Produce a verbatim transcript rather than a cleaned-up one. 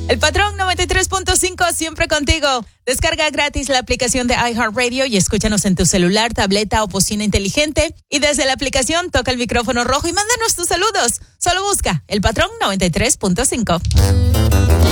El Patrón noventa y tres punto cinco, siempre contigo. Descarga gratis la aplicación de iHeartRadio y escúchanos en tu celular, tableta o bocina inteligente. Y desde la aplicación toca el micrófono rojo y mándanos tus saludos. Solo busca El Patrón noventa y tres punto cinco.